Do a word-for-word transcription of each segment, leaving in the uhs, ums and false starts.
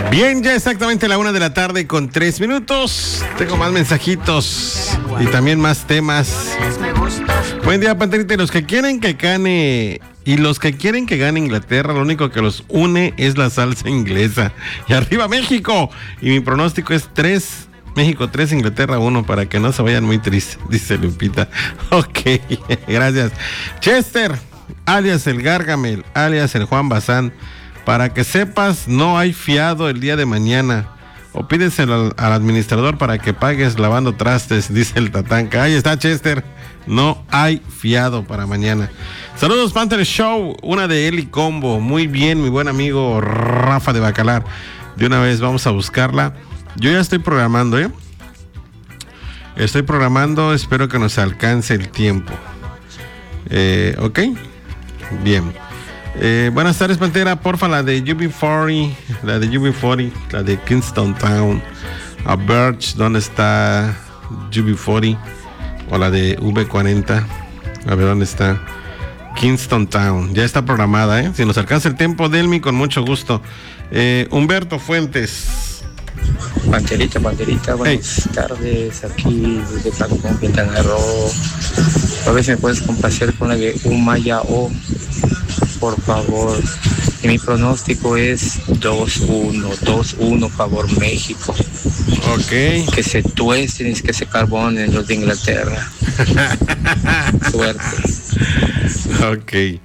Bien, ya exactamente la una de la tarde con tres minutos. Tengo más mensajitos y también más temas. Buen día, Panterita. Los que quieren que gane y los que quieren que gane Inglaterra, lo único que los une es la salsa inglesa. Y arriba México. Y mi pronóstico es tres, México tres, Inglaterra uno, para que no se vayan muy tristes, dice Lupita. Ok, gracias. Chester, alias el Gargamel, alias el Juan Bazán. Para que sepas, no hay fiado el día de mañana. O pídeselo al, al administrador para que pagues lavando trastes, dice el Tatanca. Ahí está, Chester. No hay fiado para mañana. Saludos, Panther Show. Una de Eli Combo. Muy bien, mi buen amigo Rafa de Bacalar. De una vez vamos a buscarla. Yo ya estoy programando, ¿eh? Estoy programando. Espero que nos alcance el tiempo. Eh, ¿Ok? Bien. Eh, buenas tardes, Pantera, porfa, la de U B cuarenta, la de U B cuarenta, la de Kingston Town, a Birch, ¿dónde está U B cuarenta? O la de V cuarenta, a ver dónde está Kingston Town, ya está programada, ¿eh? Si nos alcanza el tiempo, Delmi, con mucho gusto. eh, Humberto Fuentes. Panterita, Panterita, buenas hey. tardes, aquí desde Tacón, Quintana Roo. A ver si me puedes complacer con la de Umaya O, por favor. Y mi pronóstico es dos uno, dos uno, favor México. Ok. Que se tuesten y que se carbonen los de Inglaterra. Suerte. Ok.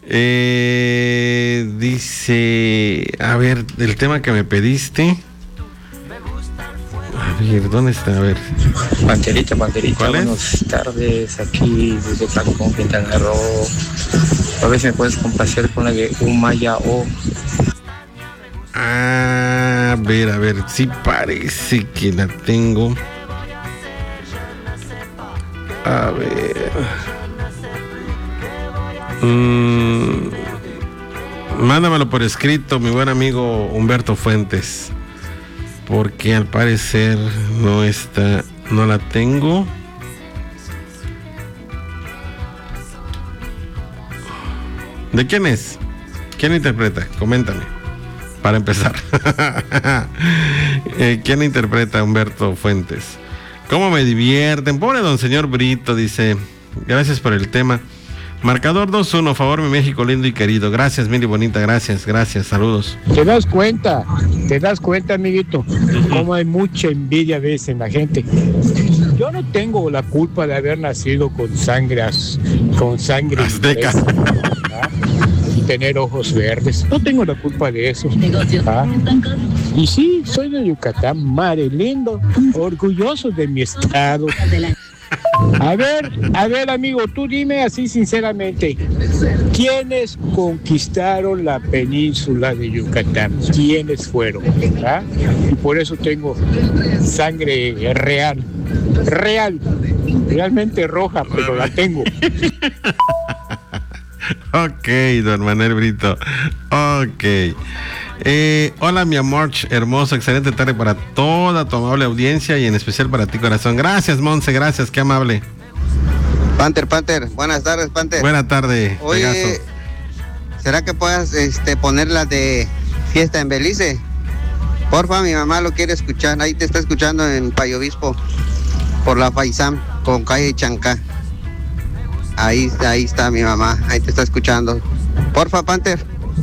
Eh, dice, a ver, el tema que me pediste. A ver, ¿dónde está? A ver. Panterita, Panterita, buenas tardes, aquí desde Tacón, Quintana Roo. A ver si me puedes complacer con la de Umaya O. A ver, a ver, sí parece que la tengo. A ver. Mm, mándamelo por escrito, mi buen amigo Humberto Fuentes. Porque al parecer no está, no la tengo. ¿De quién es? ¿Quién interpreta? Coméntame, para empezar. eh, ¿Quién interpreta a Humberto Fuentes? ¿Cómo me divierten? Pobre don señor Brito, dice, gracias por el tema. Marcador dos uno, favor mi México lindo y querido. Gracias, Mili Bonita, gracias, gracias, saludos. Te das cuenta, te das cuenta, amiguito, cómo hay mucha envidia a veces en la gente. Yo no tengo la culpa de haber nacido con sangre, con sangre azteca, ¿ah? Y tener ojos verdes. No tengo la culpa de eso. ¿Ah? Y sí, soy de Yucatán, madre lindo, orgulloso de mi estado. A ver, a ver, amigo, tú dime así sinceramente, ¿quiénes conquistaron la península de Yucatán? ¿Quiénes fueron? ¿Ah? Y por eso tengo sangre real, real, realmente roja, pero la tengo. Ok, don Manuel Brito. Ok. Eh, hola, mi amor hermoso, excelente tarde para toda tu amable audiencia y en especial para ti, corazón. Gracias, Monse, gracias, qué amable. Panther, Panther, buenas tardes, Panther. Buena tarde. Oye, Pegaso. ¿será que puedas este, poner la de Fiesta en Belice? Porfa, mi mamá lo quiere escuchar, ahí te está escuchando en Payo Obispo, por la Faisán, con calle Chancá. Ahí, ahí está mi mamá, ahí te está escuchando. Porfa, Panther.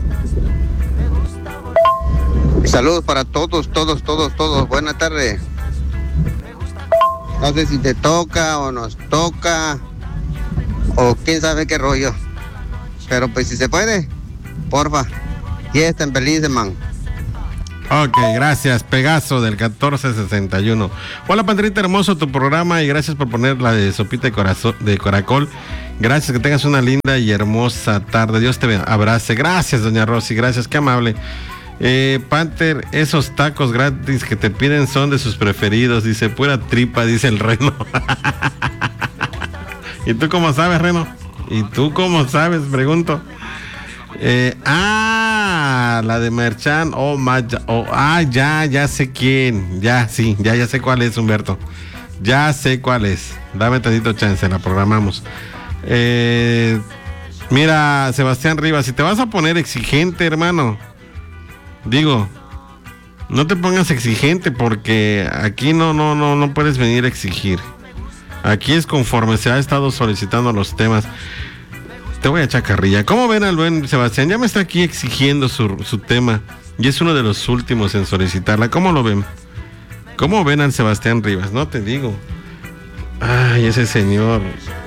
Saludos para todos, todos, todos, todos. Buena tarde. No sé si te toca o nos toca o quién sabe qué rollo. Pero pues si se puede, porfa. Y está en Belice, man. Ok, gracias, Pegaso del catorce sesenta y uno. Hola, Panterita, hermoso tu programa y gracias por poner la de sopita de, corazón, de caracol. Gracias, que tengas una linda y hermosa tarde. Dios te abrace. Gracias, doña Rosy, gracias, qué amable. Eh, Panther, esos tacos gratis que te piden son de sus preferidos, dice, pura tripa, dice el Reno. ¿Y tú cómo sabes, Reno? ¿Y tú cómo sabes? Pregunto. Eh, ah, la de Merchan. Oh, my, oh, ah, ya, ya sé quién. Ya, sí, ya, ya sé cuál es, Humberto. Ya sé cuál es. Dame tantito chance, la programamos. Eh, mira, Sebastián Rivas, si te vas a poner exigente, hermano. Digo, No te pongas exigente porque aquí no, no, no, no puedes venir a exigir. Aquí es conforme se ha estado solicitando los temas. Te voy a echar carrilla. ¿Cómo ven al buen Sebastián? Ya me está aquí exigiendo su, su tema y es uno de los últimos en solicitarla. ¿Cómo lo ven? ¿Cómo ven al Sebastián Rivas? No te digo. Ay, ese señor.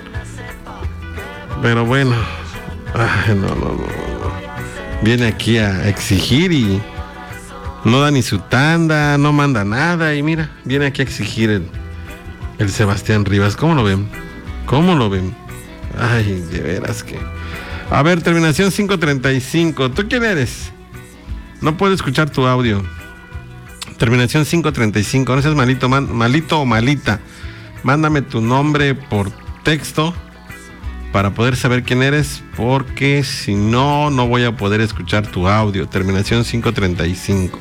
Pero bueno. Ay, no, no, no, no. Viene aquí a exigir y no da ni su tanda, no manda nada. Y mira, viene aquí a exigir el, el Sebastián Rivas. ¿Cómo lo ven? ¿Cómo lo ven? Ay, de veras que... A ver, terminación cinco treinta y cinco. ¿Tú quién eres? No puedo escuchar tu audio. Terminación cinco treinta y cinco. No seas malito, man, malito o malita. Mándame tu nombre por texto para poder saber quién eres, porque si no, no voy a poder escuchar tu audio. Terminación cinco treinta y cinco.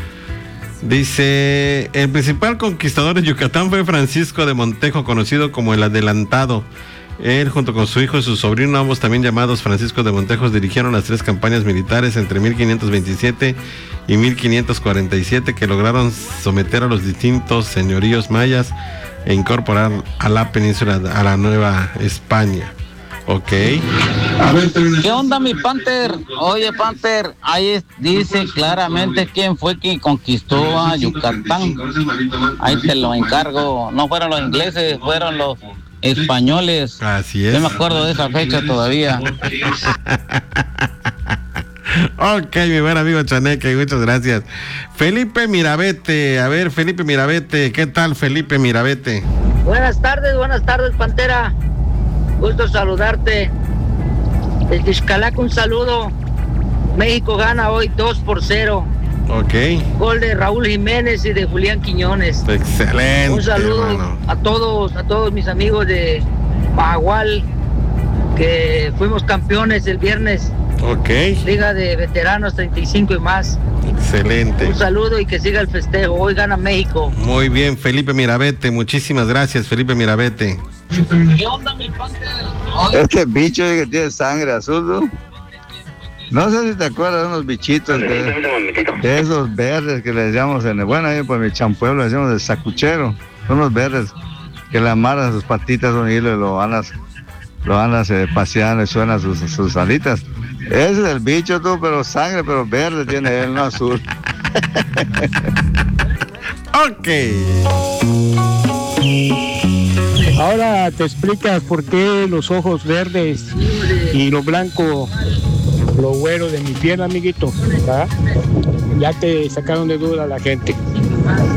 Dice, el principal conquistador de Yucatán fue Francisco de Montejo, conocido como el Adelantado. Él, junto con su hijo y su sobrino, ambos también llamados Francisco de Montejos, dirigieron las tres campañas militares entre mil quinientos veintisiete y mil quinientos cuarenta y siete que lograron someter a los distintos señoríos mayas e incorporar a la península a la Nueva España. Ok. A ver, ¿qué onda, mi Panther? Oye, Panther, ahí dice claramente quién fue quien conquistó a Yucatán. Ahí te lo encargo. No fueron los ingleses, fueron los españoles. Así es. Yo me acuerdo de esa fecha todavía. Ok, mi buen amigo Chaneque, muchas gracias. Felipe Mirabete, a ver, Felipe Mirabete, ¿qué tal, Felipe Mirabete? Buenas tardes, buenas tardes, Pantera. Gusto saludarte. Desde Xcalac, un saludo. México gana hoy dos por cero. Ok. Gol de Raúl Jiménez y de Julián Quiñones. Excelente. Un saludo hermano. a todos, a todos mis amigos de Mahahual, que fuimos campeones el viernes. Ok. Liga de veteranos treinta y cinco y más. Excelente. Un saludo y que siga el festejo. Hoy gana México. Muy bien, Felipe Mirabete. Muchísimas gracias, Felipe Mirabete. ¿Qué onda, mi Panther? Este bicho que tiene sangre azul, ¿no? No sé si te acuerdas de unos bichitos, de, de esos verdes que les llamamos en el, bueno, ahí por mi champueblo les llamamos el sacuchero, unos verdes que le amarran sus patitas a un hilo y lo andas, lo andas eh, paseando y suenan sus, sus alitas. Ese es el bicho tú, pero sangre, pero verde tiene él, no azul. Ok. Ahora te explicas por qué los ojos verdes y lo blanco, lo güero de mi piel, amiguito, ¿verdad? Ya te sacaron de duda la gente.